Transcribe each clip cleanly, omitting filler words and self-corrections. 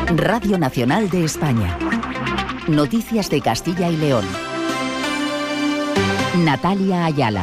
Radio Nacional de España. Noticias de Castilla y León. Natalia Ayala.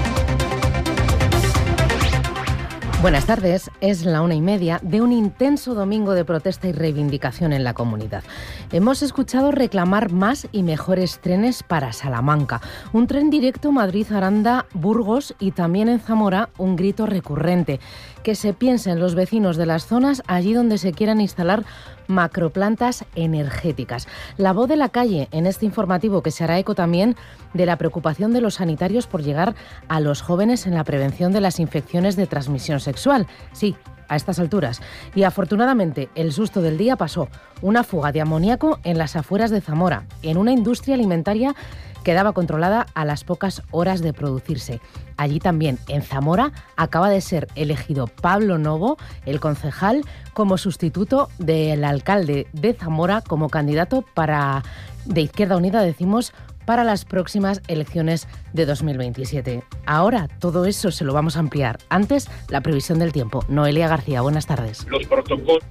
Buenas tardes, es la 1:30 de un intenso domingo de protesta y reivindicación en la comunidad. Hemos escuchado reclamar más y mejores trenes para Salamanca, un tren directo Madrid-Aranda-Burgos y también en Zamora un grito recurrente, que se piensen los vecinos de las zonas allí donde se quieran instalar macroplantas energéticas. La voz de la calle en este informativo, que se hará eco también de la preocupación de los sanitarios por llegar a los jóvenes en la prevención de las infecciones de transmisión sexual. Sí, a estas alturas. Y afortunadamente el susto del día pasó. Una fuga de amoníaco en las afueras de Zamora, en una industria alimentaria quedaba controlada a las pocas horas de producirse. Allí también, en Zamora, acaba de ser elegido Pablo Novo, el concejal, como sustituto del alcalde de Zamora, como candidato de Izquierda Unida, decimos, para las próximas elecciones de 2027. Ahora todo eso se lo vamos a ampliar. Antes, la previsión del tiempo. Noelia García, buenas tardes. Los protocolos.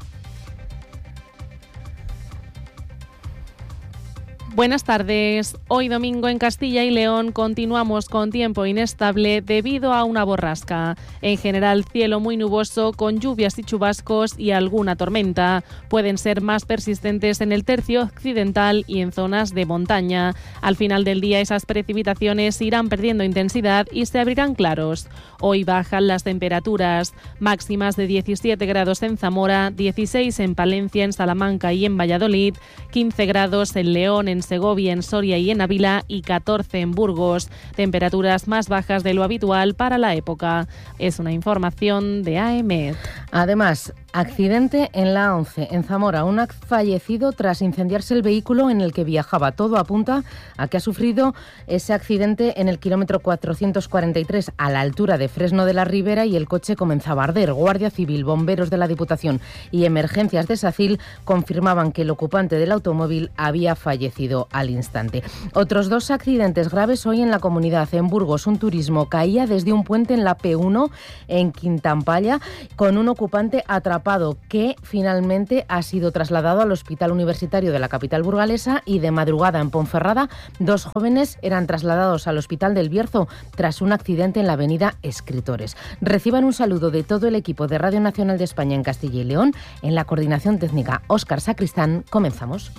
Buenas tardes. Hoy domingo en Castilla y León continuamos con tiempo inestable debido a una borrasca. En general, cielo muy nuboso con lluvias y chubascos y alguna tormenta. Pueden ser más persistentes en el tercio occidental y en zonas de montaña. Al final del día esas precipitaciones irán perdiendo intensidad y se abrirán claros. Hoy bajan las temperaturas, máximas de 17 grados en Zamora, 16 en Palencia, en Salamanca y en Valladolid, 15 grados en León, en Segovia, en Soria y en Ávila y 14 en Burgos. Temperaturas más bajas de lo habitual para la época. Es una información de AEMET. Además, accidente en la A11, en Zamora. Un fallecido tras incendiarse el vehículo en el que viajaba. Todo apunta a que ha sufrido ese accidente en el kilómetro 443 a la altura de Fresno de la Ribera y el coche comenzaba a arder. Guardia Civil, bomberos de la Diputación y emergencias de SACIL confirmaban que el ocupante del automóvil había fallecido al instante. Otros dos accidentes graves hoy en la comunidad. En Burgos, un turismo caía desde un puente en la P1 en Quintampalla con un ocupante atrapado que finalmente ha sido trasladado al Hospital Universitario de la capital burgalesa, y de madrugada en Ponferrada 2 jóvenes eran trasladados al Hospital del Bierzo tras un accidente en la avenida Escritores. Reciban un saludo de todo el equipo de Radio Nacional de España en Castilla y León. En la coordinación técnica, Óscar Sacristán. Comenzamos.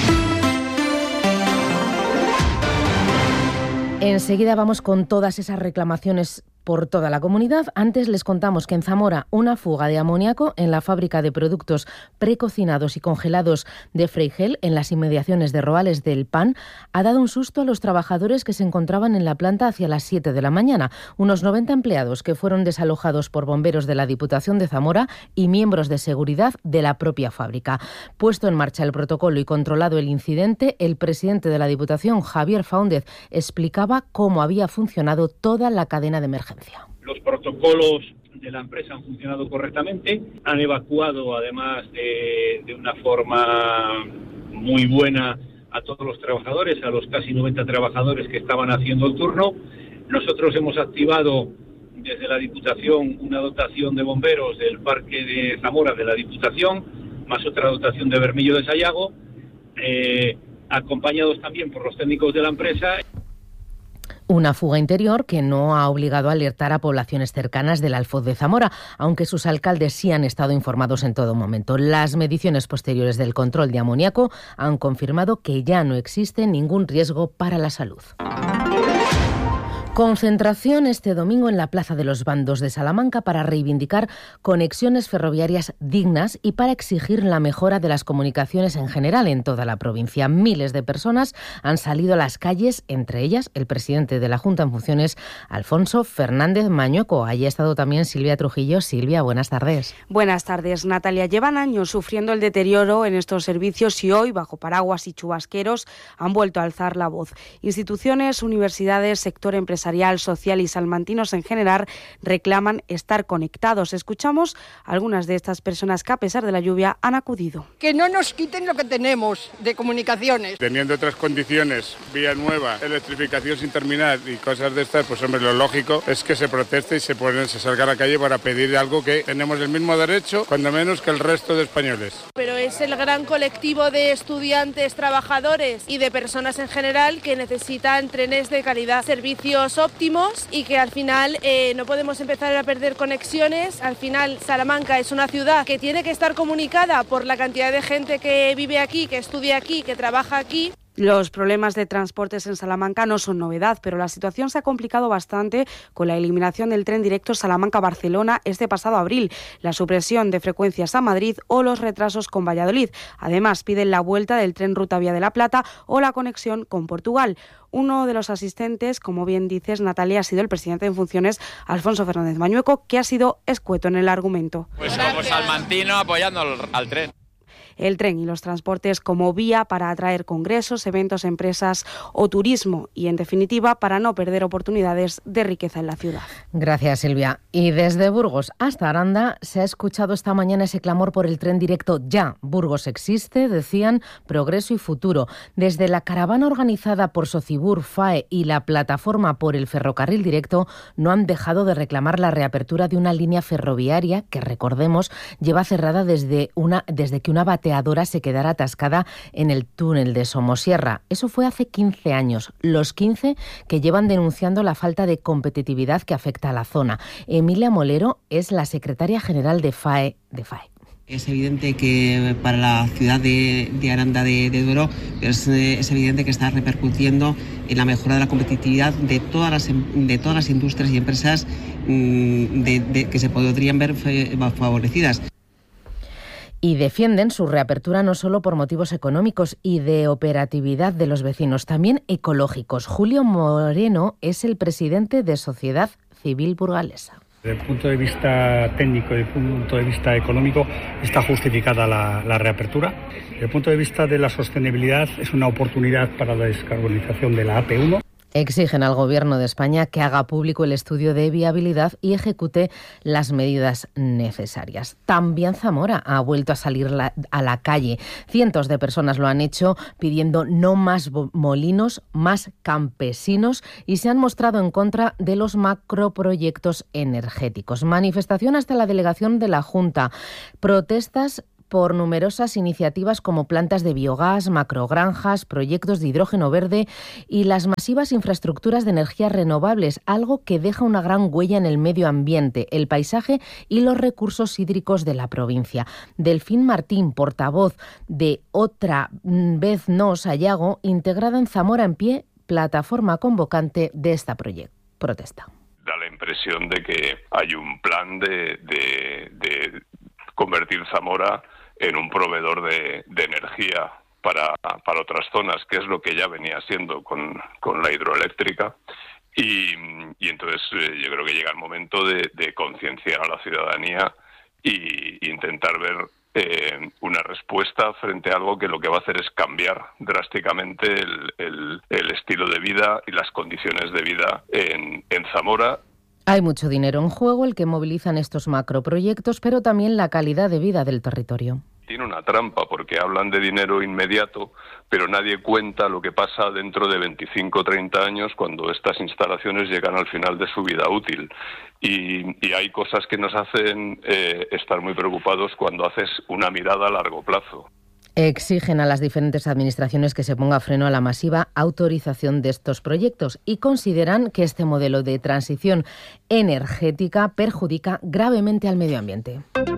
Enseguida vamos con todas esas reclamaciones por toda la comunidad. Antes les contamos que en Zamora una fuga de amoníaco en la fábrica de productos precocinados y congelados de Freigel, en las inmediaciones de Roales del Pan, ha dado un susto a los trabajadores que se encontraban en la planta hacia las 7 de la mañana. Unos 90 empleados que fueron desalojados por bomberos de la Diputación de Zamora y miembros de seguridad de la propia fábrica. Puesto en marcha el protocolo y controlado el incidente, el presidente de la Diputación, Javier Faúndez, explicaba cómo había funcionado toda la cadena de emergencia. Los protocolos de la empresa han funcionado correctamente, han evacuado además de una forma muy buena a todos los trabajadores, a los casi 90 trabajadores que estaban haciendo el turno. Nosotros hemos activado desde la Diputación una dotación de bomberos del Parque de Zamora de la Diputación, más otra dotación de Bermillo de Sayago, acompañados también por los técnicos de la empresa. Una fuga interior que no ha obligado a alertar a poblaciones cercanas del Alfoz de Zamora, aunque sus alcaldes sí han estado informados en todo momento. Las mediciones posteriores del control de amoníaco han confirmado que ya no existe ningún riesgo para la salud. Concentración este domingo en la Plaza de los Bandos de Salamanca para reivindicar conexiones ferroviarias dignas y para exigir la mejora de las comunicaciones en general en toda la provincia. Miles de personas han salido a las calles, entre ellas el presidente de la Junta en funciones, Alfonso Fernández Mañueco. Allí ha estado también Silvia Trujillo. Silvia, buenas tardes. Buenas tardes, Natalia. Llevan años sufriendo el deterioro en estos servicios y hoy, bajo paraguas y chubasqueros, han vuelto a alzar la voz. Instituciones, universidades, sector empresarial, social y salmantinos en general reclaman estar conectados. Escuchamos a algunas de estas personas que, a pesar de la lluvia, han acudido. Que no nos quiten lo que tenemos de comunicaciones. Teniendo otras condiciones, vía nueva, electrificación sin terminar y cosas de estas, pues hombre, lo lógico es que se proteste y se salga a la calle para pedir algo que tenemos el mismo derecho, cuando menos que el resto de españoles. Pero es el gran colectivo de estudiantes, trabajadores y de personas en general que necesitan trenes de calidad, servicios óptimos y que al final no podemos empezar a perder conexiones. Al final Salamanca es una ciudad que tiene que estar comunicada por la cantidad de gente que vive aquí, que estudia aquí, que trabaja aquí. Los problemas de transportes en Salamanca no son novedad, pero la situación se ha complicado bastante con la eliminación del tren directo Salamanca-Barcelona este pasado abril, la supresión de frecuencias a Madrid o los retrasos con Valladolid. Además, piden la vuelta del tren Ruta Vía de la Plata o la conexión con Portugal. Uno de los asistentes, como bien dices, Natalia, ha sido el presidente en funciones, Alfonso Fernández Mañueco, que ha sido escueto en el argumento. Pues como salmantino apoyando al tren. El tren y los transportes como vía para atraer congresos, eventos, empresas o turismo y, en definitiva, para no perder oportunidades de riqueza en la ciudad. Gracias, Silvia. Y desde Burgos hasta Aranda se ha escuchado esta mañana ese clamor por el tren directo ya. Burgos existe, decían, progreso y futuro. Desde la caravana organizada por Socibur, FAE y la plataforma por el ferrocarril directo no han dejado de reclamar la reapertura de una línea ferroviaria que, recordemos, lleva cerrada desde que una bateadora se quedara atascada en el túnel de Somosierra. Eso fue hace 15 años, los 15 que llevan denunciando la falta de competitividad que afecta a la zona. Emilia Molero es la secretaria general de FAE. Es evidente que para la ciudad de Aranda de Duero es evidente que está repercutiendo en la mejora de la competitividad de todas las industrias y empresas que se podrían ver favorecidas. Y defienden su reapertura no solo por motivos económicos y de operatividad de los vecinos, también ecológicos. Julio Moreno es el presidente de Sociedad Civil Burgalesa. Desde el punto de vista técnico y desde el punto de vista económico está justificada la reapertura. Desde el punto de vista de la sostenibilidad es una oportunidad para la descarbonización de la AP1. Exigen al Gobierno de España que haga público el estudio de viabilidad y ejecute las medidas necesarias. También Zamora ha vuelto a salir a la calle. Cientos de personas lo han hecho pidiendo no más molinos, más campesinos y se han mostrado en contra de los macroproyectos energéticos. Manifestación hasta la delegación de la Junta. Protestas por numerosas iniciativas como plantas de biogás, macrogranjas, proyectos de hidrógeno verde y las masivas infraestructuras de energías renovables, algo que deja una gran huella en el medio ambiente, el paisaje y los recursos hídricos de la provincia. Delfín Martín, portavoz de Otra Vez No Sayago, integrada en Zamora en Pie, plataforma convocante de esta protesta. Da la impresión de que hay un plan de convertir Zamora en un proveedor de energía para otras zonas, que es lo que ya venía siendo con la hidroeléctrica. Y entonces yo creo que llega el momento de concienciar a la ciudadanía e intentar ver una respuesta frente a algo que lo que va a hacer es cambiar drásticamente el estilo de vida y las condiciones de vida en Zamora. Hay mucho dinero en juego, el que movilizan estos macroproyectos, pero también la calidad de vida del territorio. Tiene una trampa porque hablan de dinero inmediato, pero nadie cuenta lo que pasa dentro de 25 o 30 años cuando estas instalaciones llegan al final de su vida útil. Y hay cosas que nos hacen estar muy preocupados cuando haces una mirada a largo plazo. Exigen a las diferentes administraciones que se ponga freno a la masiva autorización de estos proyectos y consideran que este modelo de transición energética perjudica gravemente al medio ambiente.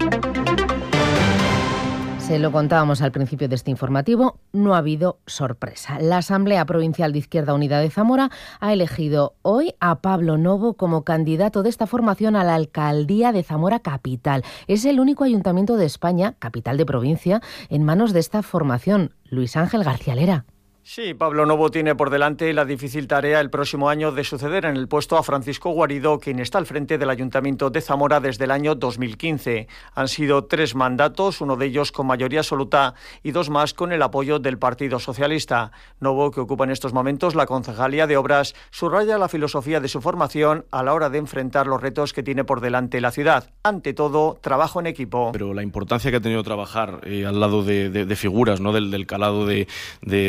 Se lo contábamos al principio de este informativo, no ha habido sorpresa. La Asamblea Provincial de Izquierda Unida de Zamora ha elegido hoy a Pablo Novo como candidato de esta formación a la alcaldía de Zamora Capital. Es el único ayuntamiento de España, capital de provincia, en manos de esta formación. Luis Ángel García Lera. Sí, Pablo Novo tiene por delante la difícil tarea el próximo año de suceder en el puesto a Francisco Guarido, quien está al frente del Ayuntamiento de Zamora desde el año 2015. Han sido 3 mandatos, uno de ellos con mayoría absoluta y 2 más con el apoyo del Partido Socialista. Novo, que ocupa en estos momentos la Concejalía de Obras, subraya la filosofía de su formación a la hora de enfrentar los retos que tiene por delante la ciudad. Ante todo, trabajo en equipo. Pero la importancia que ha tenido trabajar al lado de figuras, ¿no? del calado de nuestro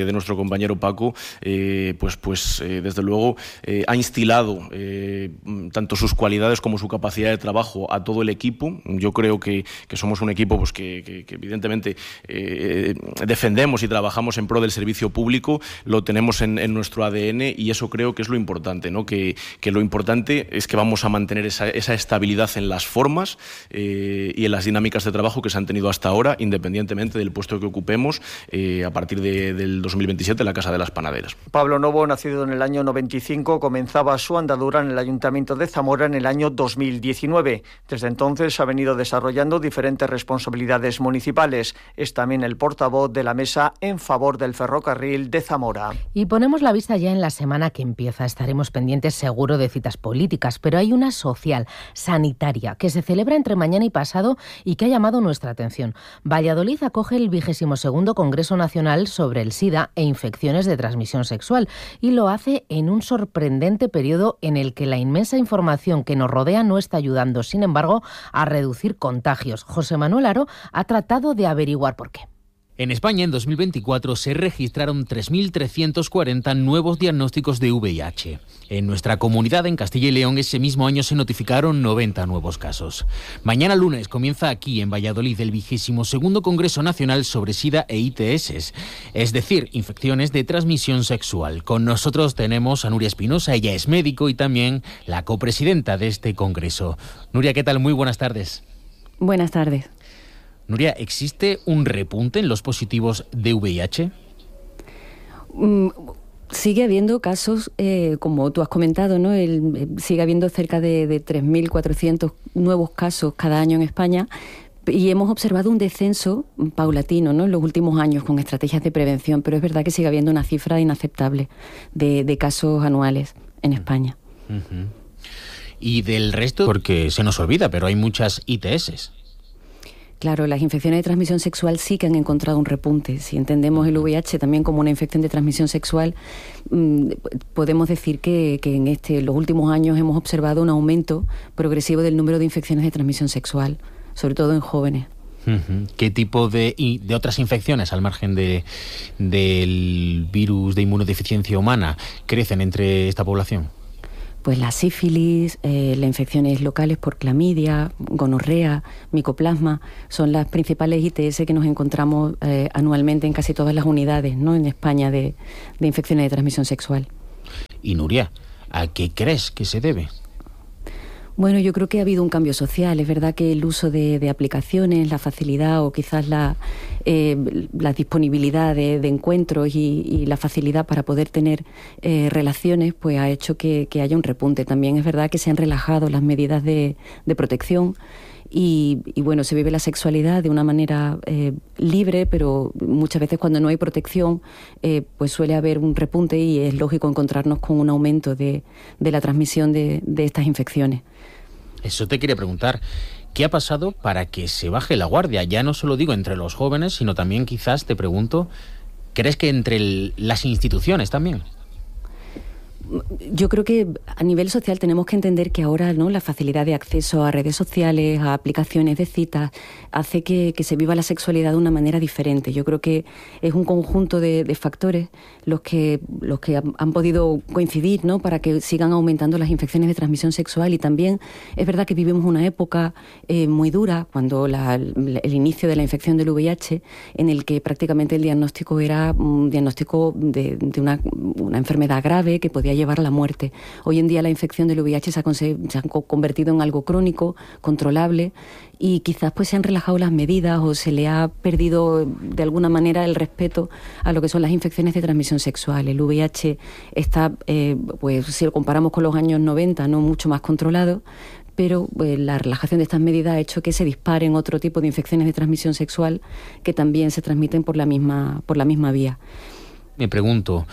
compañero Paco, desde luego ha instilado tanto sus cualidades como su capacidad de trabajo a todo el equipo. Yo creo que somos un equipo pues que evidentemente defendemos y trabajamos en pro del servicio público, lo tenemos en nuestro ADN, y eso creo que es lo importante, ¿no? Que lo importante es que vamos a mantener esa estabilidad en las formas y en las dinámicas de trabajo que se han tenido hasta ahora, independientemente del puesto que ocupemos a partir del 2027 en la Casa de las Panaderas. Pablo Novo, nacido en el año 95, comenzaba su andadura en el Ayuntamiento de Zamora en el año 2019. Desde entonces ha venido desarrollando diferentes responsabilidades municipales. Es también el portavoz de la Mesa en favor del ferrocarril de Zamora. Y ponemos la vista ya en la semana que empieza. Estaremos pendientes seguro de citas políticas, pero hay una social, sanitaria, que se celebra entre mañana y pasado y que ha llamado nuestra atención. Valladolid acoge el 22º Congreso Nacional sobre el SIDA e infecciones de transmisión sexual, y lo hace en un sorprendente periodo en el que la inmensa información que nos rodea no está ayudando, sin embargo, a reducir contagios. José Manuel Aro ha tratado de averiguar por qué. En España, en 2024, se registraron 3.340 nuevos diagnósticos de VIH. En nuestra comunidad, en Castilla y León, ese mismo año se notificaron 90 nuevos casos. Mañana lunes comienza aquí, en Valladolid, el 22º Congreso Nacional sobre SIDA e ITS, es decir, infecciones de transmisión sexual. Con nosotros tenemos a Nuria Espinosa, ella es médico y también la copresidenta de este congreso. Nuria, ¿qué tal? Muy buenas tardes. Buenas tardes. Nuria, ¿existe un repunte en los positivos de VIH? Sigue habiendo casos, como tú has comentado, ¿no? Sigue habiendo cerca de 3.400 nuevos casos cada año en España, y hemos observado un descenso paulatino, ¿no?, en los últimos años con estrategias de prevención, pero es verdad que sigue habiendo una cifra inaceptable de casos anuales en España. Uh-huh. Y del resto, porque se nos olvida, pero hay muchas ITS. Claro, las infecciones de transmisión sexual sí que han encontrado un repunte. Si entendemos el VIH también como una infección de transmisión sexual, podemos decir que en los últimos años hemos observado un aumento progresivo del número de infecciones de transmisión sexual, sobre todo en jóvenes. Uh-huh. ¿Qué tipo de otras infecciones, al margen del virus de inmunodeficiencia humana, crecen entre esta población? Pues la sífilis, las infecciones locales por clamidia, gonorrea, micoplasma, son las principales ITS que nos encontramos anualmente en casi todas las unidades, ¿no?, en España de infecciones de transmisión sexual. Y Nuria, ¿a qué crees que se debe? Bueno, yo creo que ha habido un cambio social. Es verdad que el uso de aplicaciones, la facilidad o quizás la disponibilidad de encuentros y la facilidad para poder tener relaciones, pues ha hecho que haya un repunte. También es verdad que se han relajado las medidas de protección y bueno, se vive la sexualidad de una manera libre, pero muchas veces cuando no hay protección pues suele haber un repunte y es lógico encontrarnos con un aumento de la transmisión de estas infecciones. Eso te quería preguntar, ¿qué ha pasado para que se baje la guardia? Ya no solo digo entre los jóvenes, sino también quizás, te pregunto, ¿crees que entre las instituciones también? Yo creo que a nivel social tenemos que entender que ahora, ¿no?, la facilidad de acceso a redes sociales, a aplicaciones de citas, hace que se viva la sexualidad de una manera diferente. Yo creo que es un conjunto de factores los que han podido coincidir, ¿no?, para que sigan aumentando las infecciones de transmisión sexual. Y también es verdad que vivimos una época muy dura, cuando el inicio de la infección del VIH, en el que prácticamente el diagnóstico era un diagnóstico de una enfermedad grave que podía llevar a la muerte. Hoy en día la infección del VIH se ha convertido en algo crónico, controlable, y quizás pues se han relajado las medidas o se le ha perdido de alguna manera el respeto a lo que son las infecciones de transmisión sexual. El VIH está, pues si lo comparamos con los años 90, no mucho más controlado, pero la relajación de estas medidas ha hecho que se disparen otro tipo de infecciones de transmisión sexual que también se transmiten por la misma vía. Me pregunto,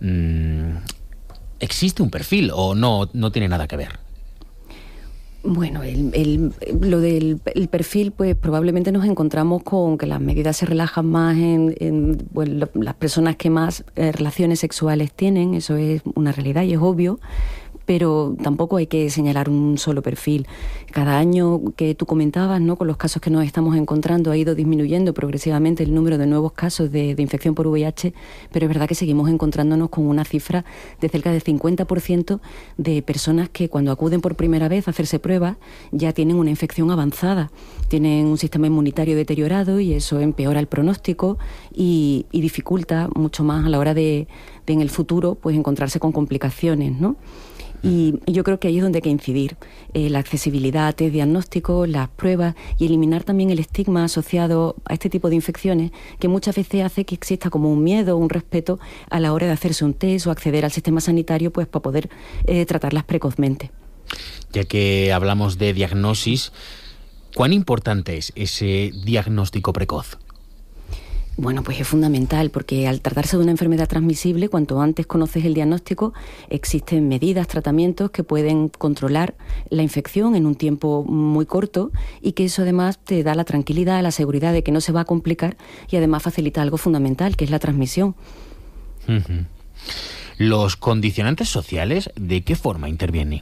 ¿existe un perfil o no tiene nada que ver? Bueno, lo del perfil, pues probablemente nos encontramos con que las medidas se relajan más en las personas que más relaciones sexuales tienen. Eso es una realidad y es obvio. pero tampoco hay que señalar un solo perfil. Cada año que tú comentabas, ¿no?, con los casos que nos estamos encontrando, ha ido disminuyendo progresivamente el número de nuevos casos de infección por VIH, pero es verdad que seguimos encontrándonos con una cifra de cerca del 50% de personas que cuando acuden por primera vez a hacerse pruebas ya tienen una infección avanzada, tienen un sistema inmunitario deteriorado y eso empeora el pronóstico y dificulta mucho más a la hora de en el futuro pues encontrarse con complicaciones, ¿no? Y yo creo que ahí es donde hay que incidir, la accesibilidad a test diagnósticos, las pruebas y eliminar también el estigma asociado a este tipo de infecciones que muchas veces hace que exista como un miedo, un respeto a la hora de hacerse un test o acceder al sistema sanitario pues para poder tratarlas precozmente. Ya que hablamos de diagnosis, ¿cuán importante es ese diagnóstico precoz? Bueno, pues es fundamental porque al tratarse de una enfermedad transmisible, cuanto antes conoces el diagnóstico, existen medidas, tratamientos que pueden controlar la infección en un tiempo muy corto y que eso además te da la tranquilidad, la seguridad de que no se va a complicar y además facilita algo fundamental, que es la transmisión. Uh-huh. ¿Los condicionantes sociales de qué forma intervienen?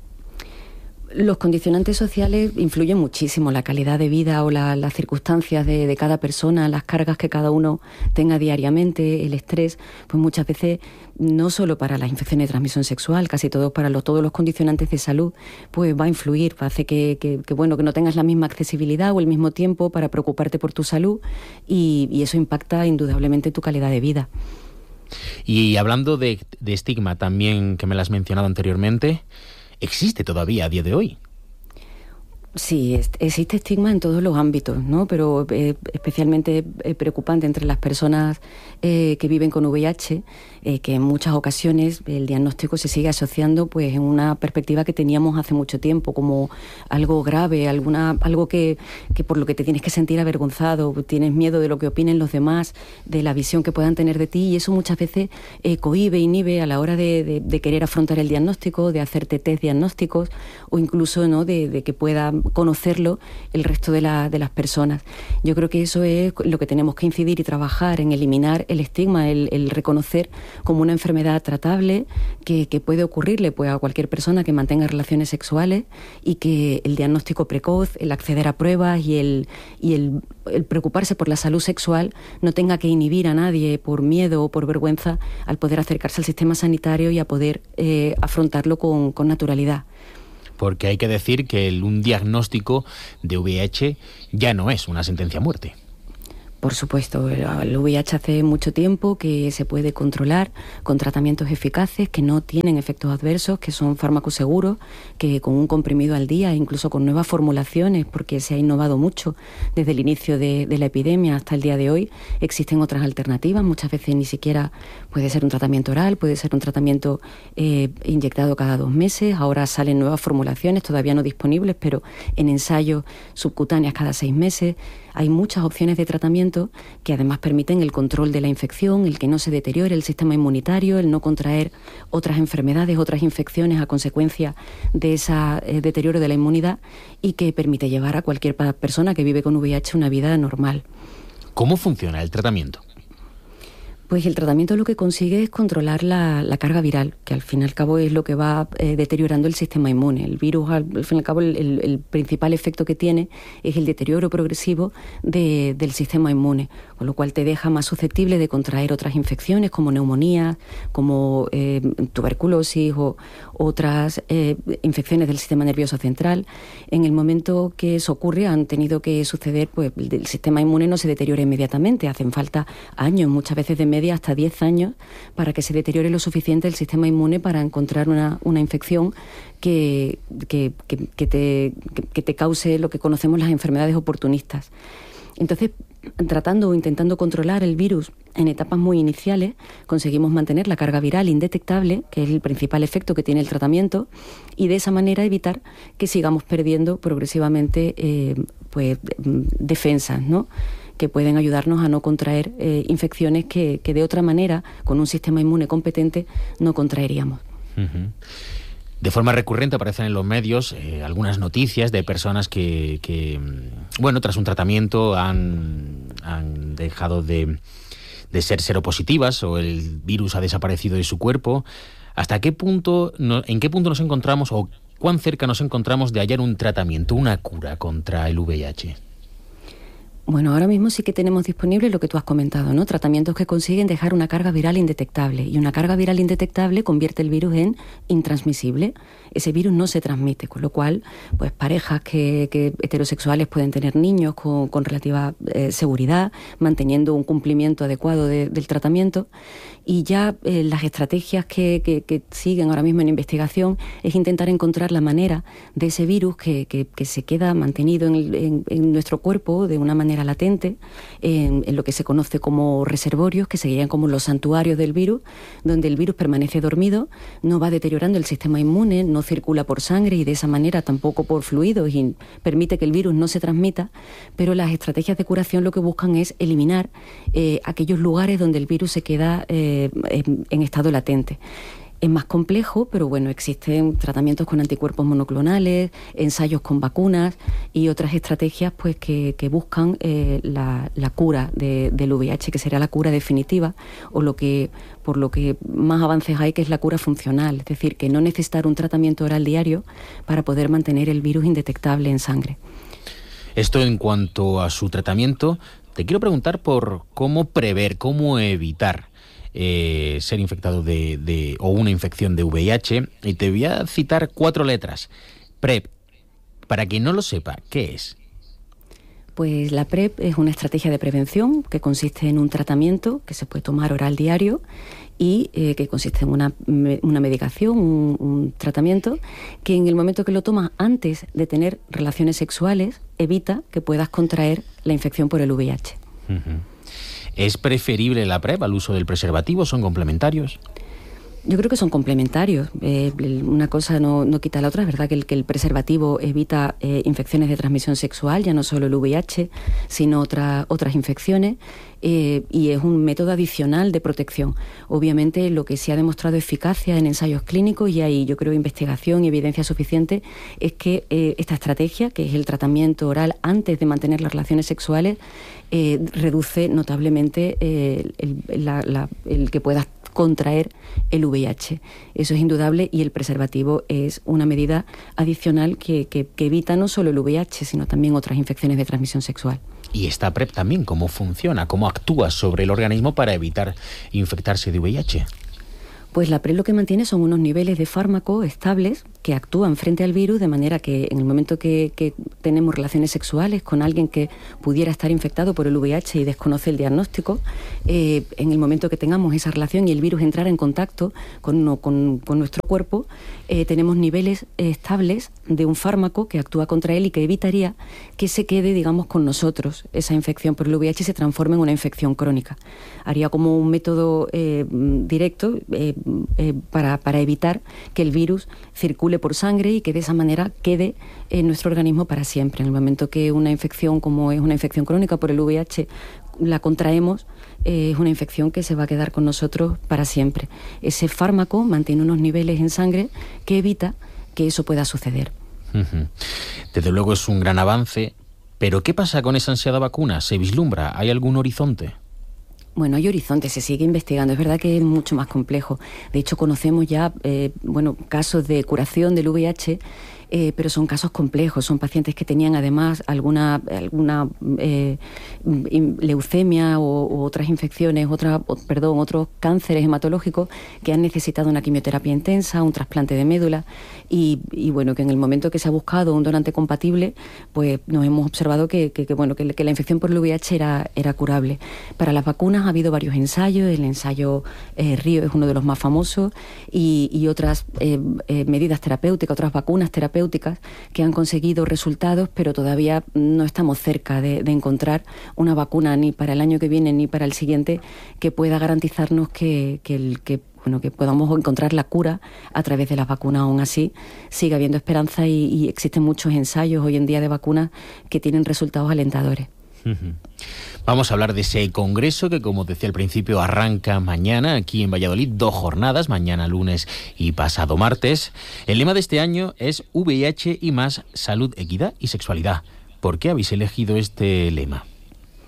Los condicionantes sociales influyen muchísimo, la calidad de vida o las circunstancias de cada persona, las cargas que cada uno tenga diariamente, el estrés, pues muchas veces, no solo para las infecciones de transmisión sexual, casi todos todos los condicionantes de salud, pues va a influir, hace que no tengas la misma accesibilidad o el mismo tiempo para preocuparte por tu salud y eso impacta indudablemente tu calidad de vida. Y hablando de estigma también, que me lo has mencionado anteriormente, ¿existe todavía a día de hoy? Sí, existe estigma en todos los ámbitos, ¿no? Pero especialmente preocupante entre las personas que viven con VIH, que en muchas ocasiones el diagnóstico se sigue asociando pues en una perspectiva que teníamos hace mucho tiempo, como algo grave, algo que por lo que te tienes que sentir avergonzado, tienes miedo de lo que opinen los demás, de la visión que puedan tener de ti, y eso muchas veces cohíbe, inhibe a la hora de querer afrontar el diagnóstico, de hacerte test diagnósticos o incluso, ¿no?, de que pueda conocerlo el resto de las personas. Yo creo que eso es lo que tenemos que incidir y trabajar, en eliminar el estigma, el reconocer como una enfermedad tratable que puede ocurrirle pues a cualquier persona que mantenga relaciones sexuales, y que el diagnóstico precoz, el acceder a pruebas y el preocuparse por la salud sexual no tenga que inhibir a nadie por miedo o por vergüenza al poder acercarse al sistema sanitario y a poder afrontarlo con naturalidad. Porque hay que decir que un diagnóstico de VIH ya no es una sentencia a muerte. Por supuesto, el VIH hace mucho tiempo que se puede controlar con tratamientos eficaces que no tienen efectos adversos, que son fármacos seguros, que con un comprimido al día, incluso con nuevas formulaciones, porque se ha innovado mucho desde el inicio de la epidemia hasta el día de hoy, existen otras alternativas. Muchas veces ni siquiera puede ser un tratamiento oral, puede ser un tratamiento inyectado cada 2 meses. Ahora salen nuevas formulaciones, todavía no disponibles, pero en ensayos subcutáneas cada 6 meses. Hay muchas opciones de tratamiento que además permiten el control de la infección, el que no se deteriore el sistema inmunitario, el no contraer otras enfermedades, otras infecciones a consecuencia de ese deterioro de la inmunidad, y que permite llevar a cualquier persona que vive con VIH una vida normal. ¿Cómo funciona el tratamiento? Pues el tratamiento lo que consigue es controlar la carga viral, que al fin y al cabo es lo que va deteriorando el sistema inmune. El virus, al fin y al cabo, el principal efecto que tiene es el deterioro progresivo del sistema inmune, con lo cual te deja más susceptible de contraer otras infecciones como neumonía, como tuberculosis o otras infecciones del sistema nervioso central. En el momento que eso ocurre han tenido que suceder, pues el sistema inmune no se deteriora inmediatamente, hacen falta años, muchas veces de media hasta 10 años, para que se deteriore lo suficiente el sistema inmune para encontrar una infección que te cause lo que conocemos las enfermedades oportunistas. Entonces, tratando o intentando controlar el virus en etapas muy iniciales, conseguimos mantener la carga viral indetectable, que es el principal efecto que tiene el tratamiento, y de esa manera evitar que sigamos perdiendo progresivamente defensas, ¿no?, que pueden ayudarnos a no contraer infecciones que de otra manera, con un sistema inmune competente, no contraeríamos. Uh-huh. De forma recurrente aparecen en los medios algunas noticias de personas que tras un tratamiento han dejado de ser seropositivas, o el virus ha desaparecido de su cuerpo. ¿Hasta qué punto, en qué punto nos encontramos o cuán cerca nos encontramos de hallar un tratamiento, una cura contra el VIH? Bueno, ahora mismo sí que tenemos disponible lo que tú has comentado, ¿no? Tratamientos que consiguen dejar una carga viral indetectable. Y una carga viral indetectable convierte el virus en intransmisible. Ese virus no se transmite, con lo cual, pues parejas que heterosexuales pueden tener niños con relativa seguridad, manteniendo un cumplimiento adecuado del tratamiento. Y ya las estrategias que siguen ahora mismo en investigación es intentar encontrar la manera de ese virus que se queda mantenido en nuestro cuerpo de una manera latente, en lo que se conoce como reservorios, que serían como los santuarios del virus, donde el virus permanece dormido, no va deteriorando el sistema inmune, no circula por sangre y de esa manera tampoco por fluidos y permite que el virus no se transmita, pero las estrategias de curación lo que buscan es eliminar aquellos lugares donde el virus se queda en estado latente. Es más complejo, pero bueno, existen tratamientos con anticuerpos monoclonales, ensayos con vacunas y otras estrategias pues que buscan la cura del VIH, que será la cura definitiva, o por lo que más avances hay, que es la cura funcional, es decir, que no necesitar un tratamiento oral diario para poder mantener el virus indetectable en sangre. Esto en cuanto a su tratamiento, te quiero preguntar por cómo prever, cómo evitar ser infectado o una infección de VIH, y te voy a citar 4 letras. PrEP. Para quien no lo sepa, ¿qué es? Pues la PrEP es una estrategia de prevención que consiste en un tratamiento que se puede tomar oral diario y que consiste en una medicación, un tratamiento que en el momento que lo tomas antes de tener relaciones sexuales evita que puedas contraer la infección por el VIH. ¿Es preferible la PrEP al uso del preservativo? ¿Son complementarios? Yo creo que son complementarios. Una cosa no quita la otra. Es verdad que el preservativo evita infecciones de transmisión sexual, ya no solo el VIH, sino otras infecciones, y es un método adicional de protección. Obviamente, lo que sí ha demostrado eficacia en ensayos clínicos, y hay, yo creo, investigación y evidencia suficiente, es que esta estrategia, que es el tratamiento oral antes de mantener las relaciones sexuales, reduce notablemente el que puedas contraer el VIH. Eso es indudable, y el preservativo es una medida adicional que evita no solo el VIH, sino también otras infecciones de transmisión sexual. ¿Y esta PrEP también cómo funciona? ¿Cómo actúa sobre el organismo para evitar infectarse de VIH? Pues la PrEP lo que mantiene son unos niveles de fármaco estables que actúan frente al virus, de manera que en el momento que tenemos relaciones sexuales con alguien que pudiera estar infectado por el VIH y desconoce el diagnóstico, en el momento que tengamos esa relación y el virus entrara en contacto con nuestro cuerpo, tenemos niveles estables de un fármaco que actúa contra él y que evitaría que se quede, digamos, con nosotros esa infección por el VIH y se transforme en una infección crónica. Haría como un método directo para evitar que el virus circule por sangre y que de esa manera quede en nuestro organismo para siempre. En el momento que una infección, como es una infección crónica por el VIH, la contraemos, es una infección que se va a quedar con nosotros para siempre. Ese fármaco mantiene unos niveles en sangre que evita que eso pueda suceder. Desde luego es un gran avance, pero ¿qué pasa con esa ansiada vacuna? ¿Se vislumbra? ¿Hay algún horizonte? Bueno, hay horizontes, se sigue investigando. Es verdad que es mucho más complejo. De hecho, conocemos ya casos de curación del VIH, pero son casos complejos. Son pacientes que tenían además alguna leucemia o otras infecciones, otros cánceres hematológicos que han necesitado una quimioterapia intensa, un trasplante de médula, y bueno, que en el momento que se ha buscado un donante compatible, pues nos hemos observado que la infección por el VIH era curable. Para las vacunas ha habido varios ensayos. El ensayo Río es uno de los más famosos, y otras medidas terapéuticas, otras vacunas terapéuticas que han conseguido resultados, pero todavía no estamos cerca de encontrar una vacuna ni para el año que viene ni para el siguiente que pueda garantizarnos que podamos encontrar la cura a través de las vacunas. Aún así, sigue habiendo esperanza y existen muchos ensayos hoy en día de vacunas que tienen resultados alentadores. Vamos a hablar de ese congreso que, como decía al principio, arranca mañana aquí en Valladolid, 2 jornadas, mañana lunes y pasado martes. El lema de este año es VIH y más, salud, equidad y sexualidad. ¿Por qué habéis elegido este lema?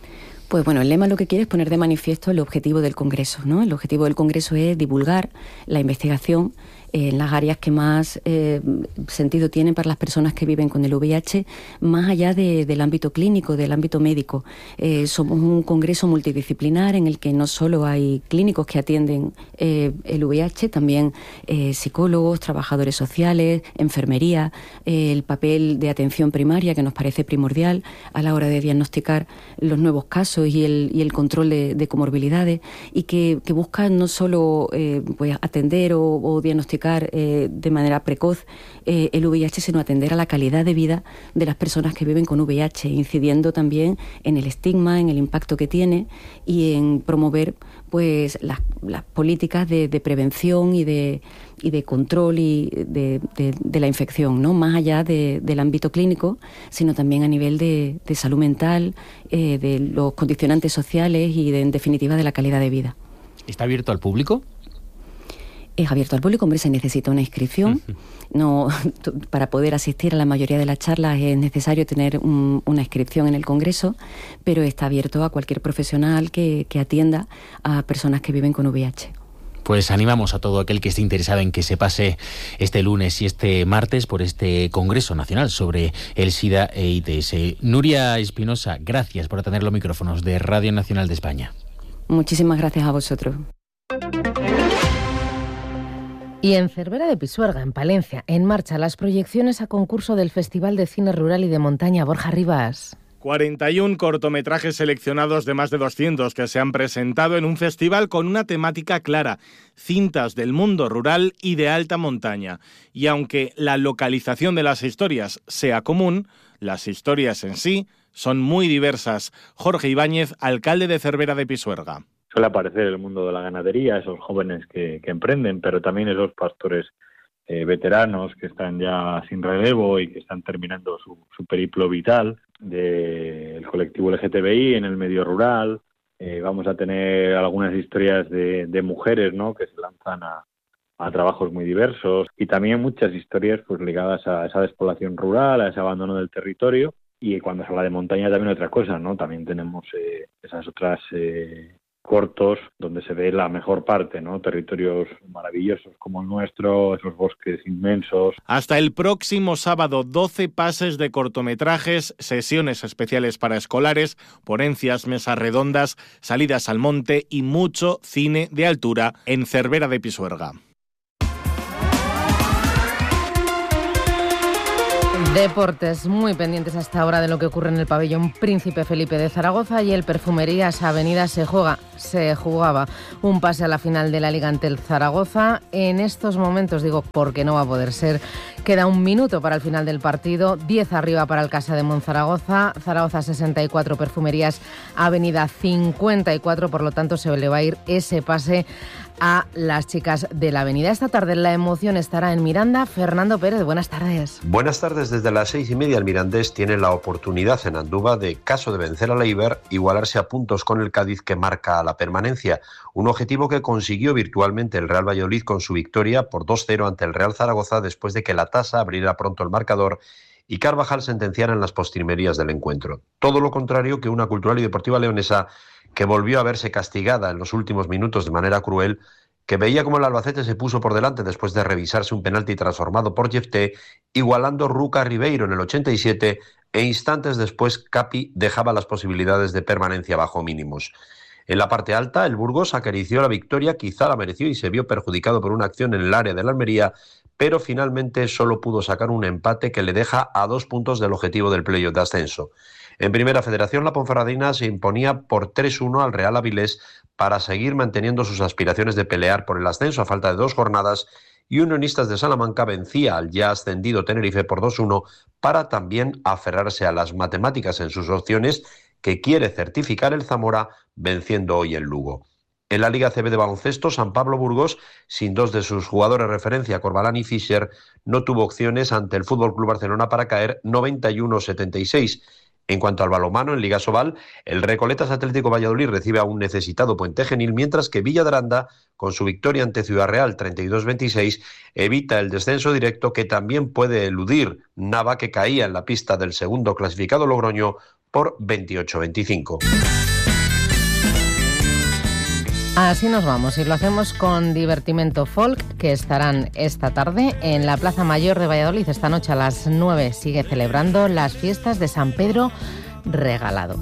Pues bueno, el lema lo que quiere es poner de manifiesto el objetivo del Congreso, ¿no? El objetivo del Congreso es divulgar la investigación en las áreas que más sentido tienen para las personas que viven con el VIH, más allá del ámbito clínico, del ámbito médico. Somos un congreso multidisciplinar en el que no solo hay clínicos que atienden el VIH, también psicólogos, trabajadores sociales, enfermería, el papel de atención primaria que nos parece primordial a la hora de diagnosticar los nuevos casos y el control de comorbilidades, y que buscan no solo pues atender o diagnosticar de manera precoz el VIH, sino atender a la calidad de vida de las personas que viven con VIH, incidiendo también en el estigma, en el impacto que tiene y en promover pues las políticas de prevención y de control y de la infección, ¿no? Más allá del ámbito clínico, sino también a nivel de salud mental, de los condicionantes sociales y en definitiva de la calidad de vida. ¿Está abierto al público? Es abierto al público, hombre, se necesita una inscripción. No, para poder asistir a la mayoría de las charlas es necesario tener una inscripción en el Congreso, pero está abierto a cualquier profesional que atienda a personas que viven con VIH. Pues animamos a todo aquel que esté interesado en que se pase este lunes y este martes por este Congreso Nacional sobre el SIDA e AIDS. Nuria Espinosa, gracias por atender los micrófonos de Radio Nacional de España. Muchísimas gracias a vosotros. Y en Cervera de Pisuerga, en Palencia, en marcha las proyecciones a concurso del Festival de Cine Rural y de Montaña. Borja Rivas. 41 cortometrajes seleccionados de más de 200 que se han presentado en un festival con una temática clara: cintas del mundo rural y de alta montaña. Y aunque la localización de las historias sea común, las historias en sí son muy diversas. Jorge Ibáñez, alcalde de Cervera de Pisuerga. Suele aparecer el mundo de la ganadería, esos jóvenes que emprenden, pero también esos pastores veteranos que están ya sin relevo y que están terminando su periplo vital, del colectivo LGTBI en el medio rural. Vamos a tener algunas historias de mujeres, ¿no?, que se lanzan a trabajos muy diversos, y también muchas historias pues ligadas a esa despoblación rural, a ese abandono del territorio. Y cuando se habla de montaña también otra cosa, ¿no? También tenemos esas otras cortos donde se ve la mejor parte, ¿no? Territorios maravillosos como el nuestro, esos bosques inmensos. Hasta el próximo sábado, 12 pases de cortometrajes, sesiones especiales para escolares, ponencias, mesas redondas, salidas al monte y mucho cine de altura en Cervera de Pisuerga. Deportes, muy pendientes hasta ahora de lo que ocurre en el pabellón Príncipe Felipe de Zaragoza, y el Perfumerías Avenida se jugaba un pase a la final de la Liga ante el Zaragoza. En estos momentos, digo porque no va a poder ser, queda un minuto para el final del partido, 10 arriba para el Casa de Monzaragoza, Zaragoza 64, Perfumerías Avenida 54, por lo tanto se le va a ir ese pase a las chicas de la Avenida. Esta tarde la emoción estará en Miranda. Fernando Pérez, buenas tardes. Buenas tardes. Desde las 6:30 el Mirandés tiene la oportunidad en Andúba de, caso de vencer a la Eibar, igualarse a puntos con el Cádiz, que marca la permanencia. Un objetivo que consiguió virtualmente el Real Valladolid con su victoria por 2-0 ante el Real Zaragoza, después de que la Tasa abriera pronto el marcador y Carvajal sentenciara en las postrimerías del encuentro. Todo lo contrario que una Cultural y Deportiva Leonesa que volvió a verse castigada en los últimos minutos de manera cruel, que veía como el Albacete se puso por delante después de revisarse un penalti transformado por Jefté, igualando Ruca Ribeiro en el 87, e instantes después Capi dejaba las posibilidades de permanencia bajo mínimos. En la parte alta, el Burgos acarició la victoria, quizá la mereció y se vio perjudicado por una acción en el área de la Almería, pero finalmente solo pudo sacar un empate que le deja a 2 puntos del objetivo del playoff de ascenso. En Primera Federación, la Ponferradina se imponía por 3-1 al Real Avilés para seguir manteniendo sus aspiraciones de pelear por el ascenso a falta de 2 jornadas, y Unionistas de Salamanca vencía al ya ascendido Tenerife por 2-1 para también aferrarse a las matemáticas en sus opciones, que quiere certificar el Zamora venciendo hoy el Lugo. En la Liga CB de baloncesto, San Pablo Burgos, sin 2 de sus jugadores referencia, Corbalán y Fischer, no tuvo opciones ante el FC Barcelona para caer 91-76. En cuanto al balonmano, en Liga Sobal, el Recoletas Atlético Valladolid recibe a un necesitado Puente Genil, mientras que Villa de Aranda, con su victoria ante Ciudad Real 32-26, evita el descenso directo, que también puede eludir Nava, que caía en la pista del segundo clasificado Logroño por 28-25. Así nos vamos y lo hacemos con Divertimento Folk, que estarán esta tarde en la Plaza Mayor de Valladolid. Esta noche a las 9 sigue celebrando las fiestas de San Pedro Regalado.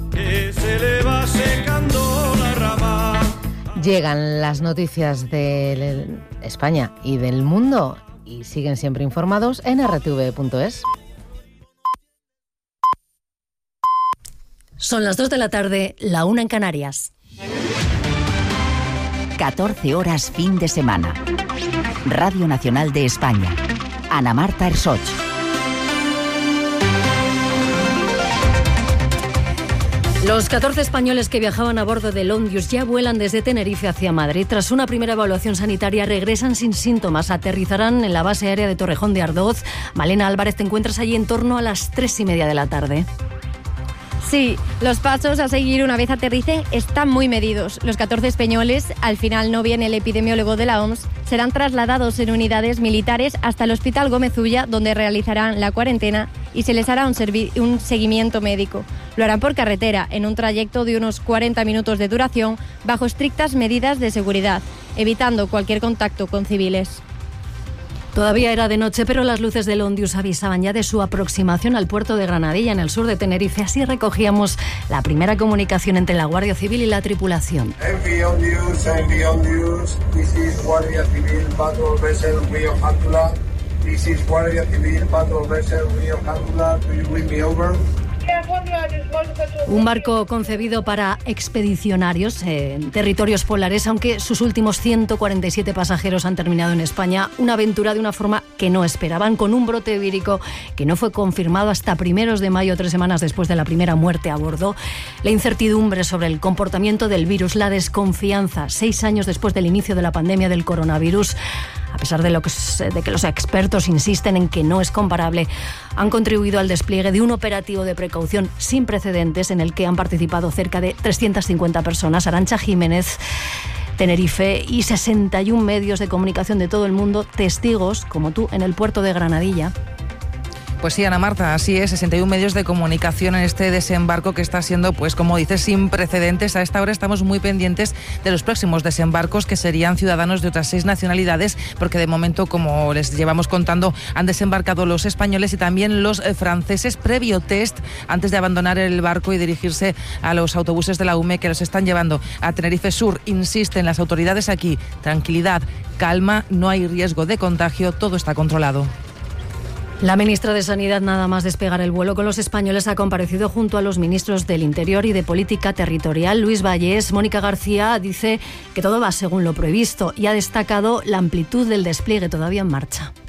Llegan las noticias de España y del mundo y siguen siempre informados en rtv.es. Son las 2 de la tarde, la 1 en Canarias. 14 horas fin de semana. Radio Nacional de España. Ana Marta Ersoch. Los 14 españoles que viajaban a bordo del Ondius ya vuelan desde Tenerife hacia Madrid. Tras una primera evaluación sanitaria regresan sin síntomas. Aterrizarán en la base aérea de Torrejón de Ardoz. Malena Álvarez, te encuentras allí en torno a las 3:30 de la tarde. Sí, los pasos a seguir una vez aterricen están muy medidos. Los 14 españoles, al final no viene el epidemiólogo de la OMS, serán trasladados en unidades militares hasta el Hospital Gómez Ulla, donde realizarán la cuarentena y se les hará un seguimiento médico. Lo harán por carretera, en un trayecto de unos 40 minutos de duración, bajo estrictas medidas de seguridad, evitando cualquier contacto con civiles. Todavía era de noche, pero las luces del Ondius avisaban ya de su aproximación al puerto de Granadilla, en el sur de Tenerife. Así recogíamos la primera comunicación entre la Guardia Civil y la tripulación. Envy Ondius, this is Guardia Civil Patrol Vessel Rio Jántula. This is Guardia Civil Patrol Vessel Rio Jántula. Do you bring me over? Un barco concebido para expedicionarios en territorios polares, aunque sus últimos 147 pasajeros han terminado en España. Una aventura de una forma que no esperaban, con un brote vírico que no fue confirmado hasta primeros de mayo, 3 semanas después de la primera muerte a bordo. La incertidumbre sobre el comportamiento del virus, la desconfianza, 6 años después del inicio de la pandemia del coronavirus, a pesar de que los expertos insisten en que no es comparable, han contribuido al despliegue de un operativo de precaución sin precedentes en el que han participado cerca de 350 personas. Arantxa Jiménez, Tenerife, y 61 medios de comunicación de todo el mundo, testigos, como tú, en el puerto de Granadilla. Pues sí, Ana Marta, así es, 61 medios de comunicación en este desembarco que está siendo, pues como dices, sin precedentes. A esta hora estamos muy pendientes de los próximos desembarcos, que serían ciudadanos de otras 6 nacionalidades, porque de momento, como les llevamos contando, han desembarcado los españoles y también los franceses, previo test antes de abandonar el barco y dirigirse a los autobuses de la UME que los están llevando a Tenerife Sur. Insisten las autoridades aquí, tranquilidad, calma, no hay riesgo de contagio, todo está controlado. La ministra de Sanidad, nada más despegar el vuelo con los españoles, ha comparecido junto a los ministros del Interior y de Política Territorial, Luis Vallés. Mónica García dice que todo va según lo previsto y ha destacado la amplitud del despliegue todavía en marcha.